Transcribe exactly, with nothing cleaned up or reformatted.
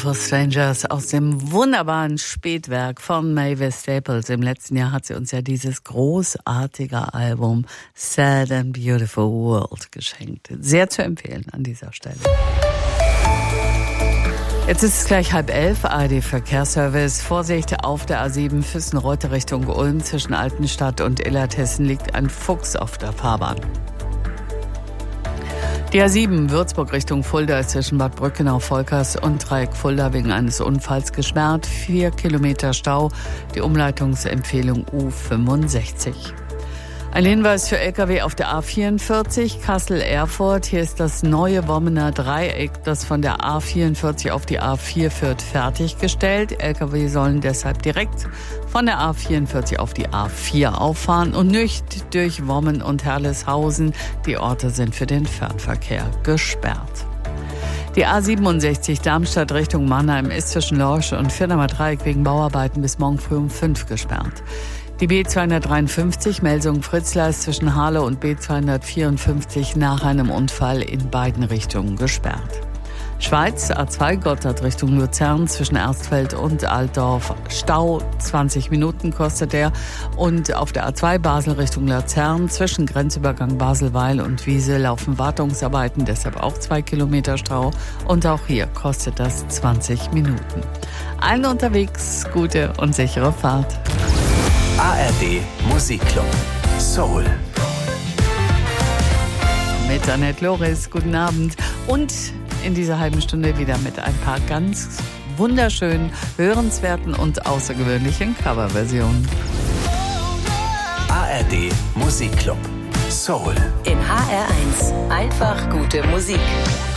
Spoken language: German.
Beautiful Strangers aus dem wunderbaren Spätwerk von Mavis Staples. Im letzten Jahr hat sie uns ja dieses großartige Album Sad and Beautiful World geschenkt. Sehr zu empfehlen an dieser Stelle. Jetzt ist es gleich halb elf, A R D Verkehrsservice. Vorsicht auf der A sieben Füssen-Reute Richtung Ulm. Zwischen Altenstadt und Illertissen liegt ein Fuchs auf der Fahrbahn. Die A sieben Würzburg Richtung Fulda ist zwischen Bad Brückenau-Volkers und Dreieck Fulda wegen eines Unfalls gesperrt. Vier Kilometer Stau. Die Umleitungsempfehlung U fünfundsechzig. Ein Hinweis für L K W auf der A vierundvierzig Kassel-Erfurt. Hier ist das neue Wommener Dreieck, das von der A vierundvierzig auf die A vier führt, fertiggestellt. L K W sollen deshalb direkt von der A vierundvierzig auf die A vier auffahren und nicht durch Wommen und Herleshausen. Die Orte sind für den Fernverkehr gesperrt. Die A siebenundsechzig Darmstadt Richtung Mannheim ist zwischen Lorsch und Firnamer Dreieck wegen Bauarbeiten bis morgen früh um fünf gesperrt. Die B zweihundertdreiundfünfzig Melsung-Fritzlar ist zwischen Halle und B zweihundertvierundfünfzig nach einem Unfall in beiden Richtungen gesperrt. Schweiz, A zwei Gotthard Richtung Luzern zwischen Erstfeld und Altdorf. Stau, zwanzig Minuten kostet der. Und auf der A zwei Basel Richtung Luzern zwischen Grenzübergang Baselweil und Wiese laufen Wartungsarbeiten, deshalb auch zwei Kilometer Stau. Und auch hier kostet das zwanzig Minuten. Allen unterwegs gute und sichere Fahrt. A R D Musikclub Soul. Mit Annette Loris, guten Abend. Und in dieser halben Stunde wieder mit ein paar ganz wunderschönen, hörenswerten und außergewöhnlichen Coverversionen. A R D Musikclub Soul. In H R eins. Einfach gute Musik.